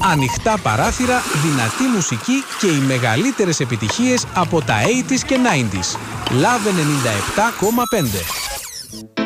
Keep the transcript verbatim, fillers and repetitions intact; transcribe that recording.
Ανοιχτά παράθυρα, δυνατή μουσική και οι μεγαλύτερες επιτυχίες από τα ογδόντα και ενενήντα. Λαβ ενενήντα επτά κόμμα πέντε.